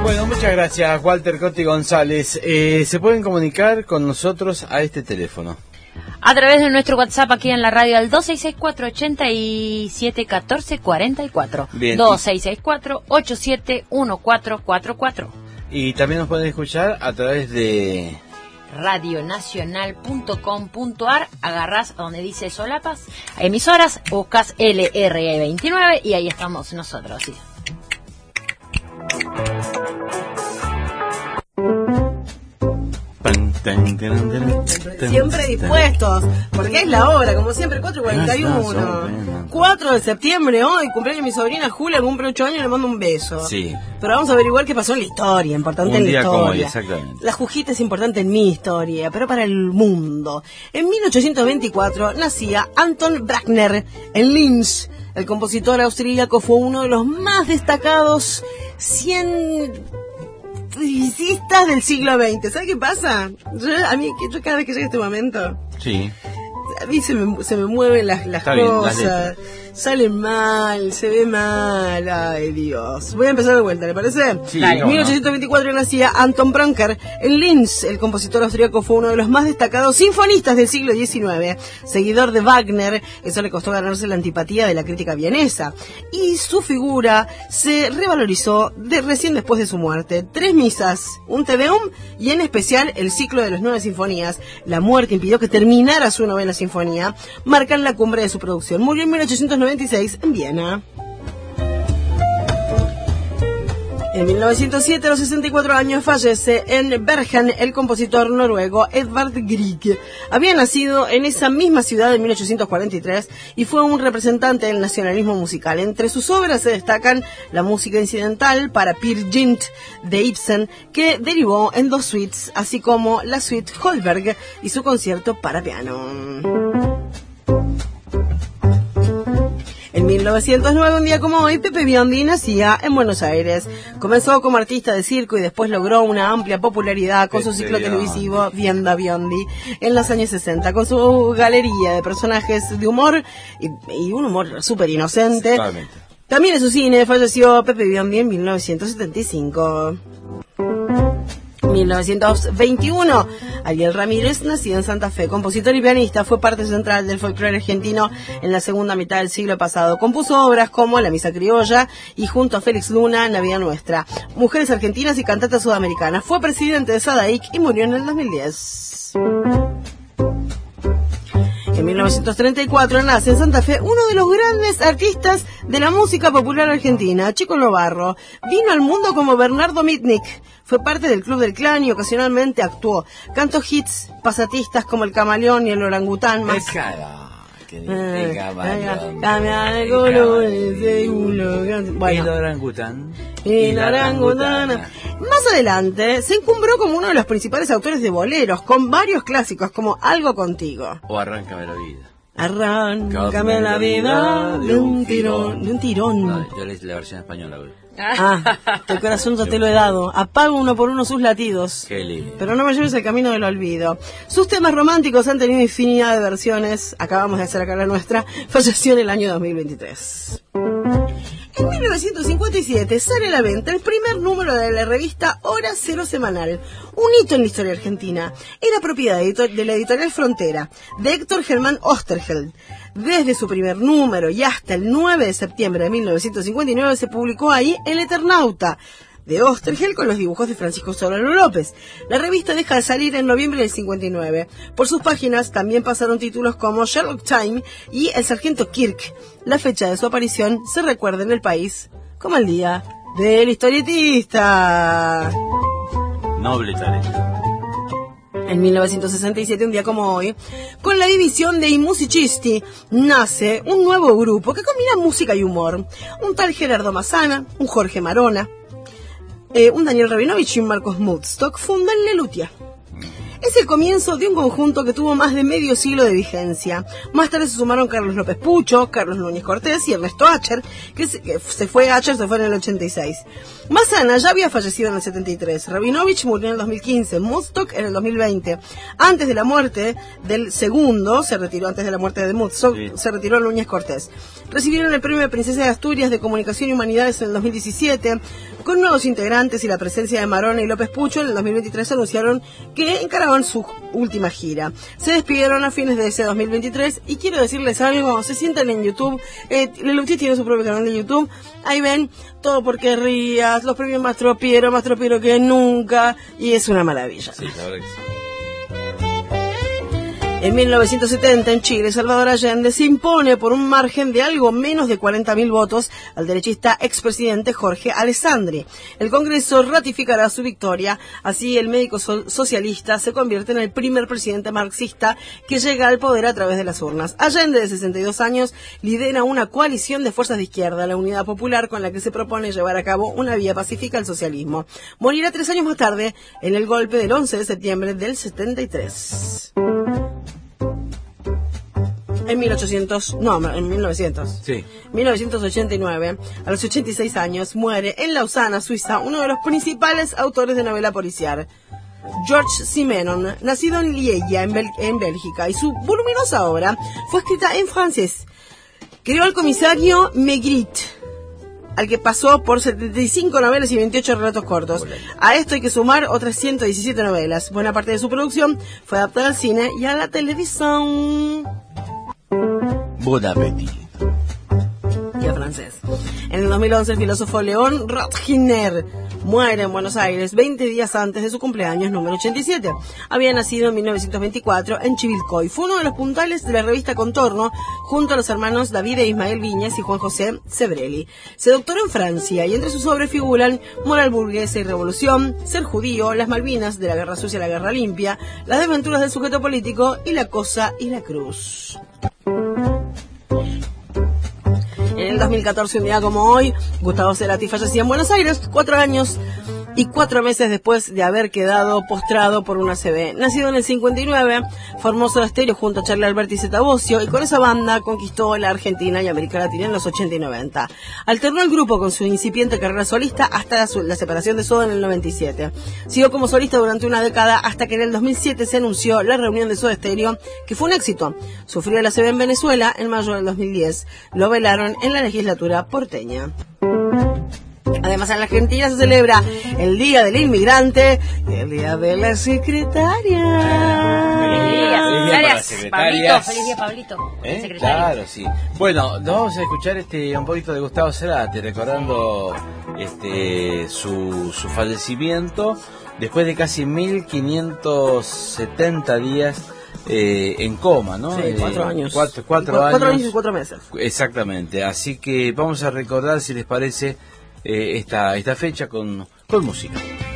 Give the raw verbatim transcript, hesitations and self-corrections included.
Bueno, muchas gracias, Walter Coti González. Eh, se pueden comunicar con nosotros a este teléfono. A través de nuestro WhatsApp aquí en la radio al dos seis seis cuatro, ocho siete uno cuatro, cuatro cuatro. Bien. dos seis seis cuatro, ocho siete uno cuatro cuatro cuatro. Y también nos pueden escuchar a través de radionacional punto com punto a r. Agarrás donde dice solapas, emisoras, buscas L R E veintinueve y ahí estamos nosotros. ¿Sí? Siempre dispuestos, porque es la hora, como siempre, cuatro y cuarenta y uno. cuatro de septiembre, hoy, cumpleaños de mi sobrina Julia, cumple ocho años, le mando un beso. Sí. Pero vamos a averiguar qué pasó en la historia, importante Un en la día historia. como hoy, exactamente. La Jujita es importante en mi historia, pero para el mundo. En mil ochocientos veinticuatro nacía Anton Bruckner en Linz. El compositor austríaco fue uno de los más destacados cien... publicistas del siglo veinte. ¿Sabes qué pasa? Yo, a mí, yo cada vez que llega este momento, Sí. a mí se me, se me mueven las, las Está bien, las cosas, letras. salen mal, se ve mal, ay Dios. Voy a empezar de vuelta, ¿le parece? Sí, En no, mil ochocientos veinticuatro nacía Anton Bruckner en Linz. El compositor austríaco fue uno de los más destacados sinfonistas del siglo diecinueve, seguidor de Wagner. Eso le costó ganarse la antipatía de la crítica vienesa, y su figura se revalorizó de, recién después de su muerte. Tres misas, un Te Deum y en especial el ciclo de las nueve sinfonías. La muerte impidió que terminara su novena sinfonía, marcan la cumbre de su producción. Murió en mil ochocientos noventa y seis en Viena. En mil novecientos siete, a los sesenta y cuatro años, fallece en Bergen el compositor noruego Edvard Grieg. Había nacido en esa misma ciudad en mil ochocientos cuarenta y tres y fue un representante del nacionalismo musical. Entre sus obras se destacan la música incidental para Peer Gynt de Ibsen, que derivó en dos suites, así como la suite Holberg y su concierto para piano. En mil novecientos nueve, un día como hoy, Pepe Biondi nacía en Buenos Aires. Comenzó como artista de circo y después logró una amplia popularidad con su ciclo televisivo Vienda Biondi en los años sesenta, con su galería de personajes de humor y, y un humor súper inocente. Totalmente. También en su cine falleció Pepe Biondi en mil novecientos setenta y cinco. mil novecientos veintiuno, Ariel Ramírez, nacido en Santa Fe, compositor y pianista, fue parte central del folclore argentino en la segunda mitad del siglo pasado. Compuso obras como La Misa Criolla y junto a Félix Luna, Navidad Nuestra, Mujeres Argentinas y Cantatas Sudamericanas. Fue presidente de SADAIC y murió en el dos mil diez. En mil novecientos treinta y cuatro nace en Santa Fe uno de los grandes artistas de la música popular argentina, Chico Novarro. Vino al mundo como Bernardo Mitnick. Fue parte del Club del Clan y ocasionalmente actuó. Cantó hits pasatistas como El Camaleón y El Orangután. Más... El camaleón. Bueno. El orangután. Y la orangutana. Más adelante se encumbró como uno de los principales autores de boleros, con varios clásicos como Algo Contigo. O Arráncame la vida. Arráncame la vida de un tirón. De un tirón. No, yo leí la versión española, güey. Ah, el corazón yo te lo he dado. Apago uno por uno sus latidos. Qué lindo. Pero no me lleves el camino del olvido. Sus temas románticos han tenido infinidad de versiones. Acabamos de hacer acá la nuestra. Falleció en el año dos mil veintitrés. En mil novecientos cincuenta y siete sale a la venta el primer número de la revista Hora Cero Semanal, un hito en la historia argentina. Era propiedad de la editorial Frontera, de Héctor Germán Osterheld. Desde su primer número y hasta el nueve de septiembre de mil novecientos cincuenta y nueve se publicó ahí El Eternauta, de Osterheld, con los dibujos de Francisco Solano López. La revista deja de salir en noviembre del cincuenta y nueve. Por sus páginas también pasaron títulos como Sherlock Time y El Sargento Kirk. La fecha de su aparición se recuerda en el país como el día del historietista. Noble talento. En mil novecientos sesenta y siete, un día como hoy, con la división de I Musicisti, nace un nuevo grupo que combina música y humor. Un tal Gerardo Massana, un Jorge Marona, Eh, un Daniel Rabinovich y un Marcos Mudstock fundan Lelutia. Es el comienzo de un conjunto que tuvo más de medio siglo de vigencia. Más tarde se sumaron Carlos López Pucho, Carlos Núñez Cortés y Ernesto Acher, que se, que se fue Acher, se fue en el ochenta y seis. Massana ya había fallecido en el setenta y tres, Rabinovich murió en el dos mil quince, Mudstock en el dos mil veinte. Antes de la muerte del segundo, se retiró antes de la muerte de Mudstock, sí. se retiró Núñez Cortés. Recibieron el premio de Princesa de Asturias de Comunicación y Humanidades en el dos mil diecisiete. Con nuevos integrantes y la presencia de Marona y López Pucho, en el dos mil veintitrés anunciaron que encaraban su última gira. Se despidieron a fines de ese dos mil veintitrés y quiero decirles algo, se sientan en YouTube, eh, Lelutier tiene su propio canal de YouTube, ahí ven Todo porque rías, los premios Más Tropiero, Más Tropiero que nunca, y es una maravilla. Sí, la verdad que sí. En mil novecientos setenta, en Chile, Salvador Allende se impone por un margen de algo menos de cuarenta mil votos al derechista expresidente Jorge Alessandri. El Congreso ratificará su victoria, así el médico so- socialista se convierte en el primer presidente marxista que llega al poder a través de las urnas. Allende, de sesenta y dos años, lidera una coalición de fuerzas de izquierda, la Unidad Popular, con la que se propone llevar a cabo una vía pacífica al socialismo. Morirá tres años más tarde en el golpe del once de septiembre del setenta y tres. En mil ochocientos, no, en mil novecientos. Sí. mil novecientos ochenta y nueve, a los ochenta y seis años, muere en Lausana, Suiza, uno de los principales autores de novela policial, Georges Simenon, nacido en Lieja, en, Bel- en Bélgica, y su voluminosa obra fue escrita en francés. Creó al comisario Maigret, al que pasó por setenta y cinco novelas y veintiocho relatos cortos. A esto hay que sumar otras ciento diecisiete novelas. Buena parte de su producción fue adaptada al cine y a la televisión. Bon appetit. Y a francés. En el dos mil once, el filósofo León Rotginer muere en Buenos Aires veinte días antes de su cumpleaños número ochenta y siete. Había nacido en mil novecientos veinticuatro en Chivilcoy. Fue uno de los puntales de la revista Contorno, junto a los hermanos David e Ismael Viñas y Juan José Sebrelli. Se doctoró en Francia y entre sus obras figuran Moral burguesa y revolución, Ser judío, Las Malvinas, de la guerra sucia a la guerra limpia, Las desventuras del sujeto político y La cosa y la cruz. En el dos mil catorce, un día como hoy, Gustavo Cerati fallecía en Buenos Aires, cuatro años y cuatro meses después de haber quedado postrado por una A C V. Nacido en el cincuenta y nueve, formó Soda Stereo junto a Charly Alberti y Zeta Bosio, y con esa banda conquistó la Argentina y América Latina en los ochenta y noventa. Alternó el grupo con su incipiente carrera solista hasta la, su- la separación de Soda en el noventa y siete. Siguió como solista durante una década hasta que en el dos mil siete se anunció la reunión de Soda Stereo, que fue un éxito. Sufrió la A C V en Venezuela en mayo del dos mil diez. Lo velaron en la legislatura porteña. Además, en la Argentina se celebra el Día del Inmigrante y el Día de la Secretaria. Feliz día, Feliz día para las secretarias. secretarias. Pablito, feliz día, Pablito. ¿Eh? Secretario. Claro, sí. Bueno, nos vamos a escuchar este un poquito de Gustavo Cerati, recordando este su, su fallecimiento después de casi mil quinientos setenta días eh, en coma, ¿no? Sí, cuatro Eh, años. Cuatro, cuatro, Cu- años. Cuatro años y cuatro meses. Exactamente. Así que vamos a recordar, si les parece, eh, esta, esta fecha con, con música.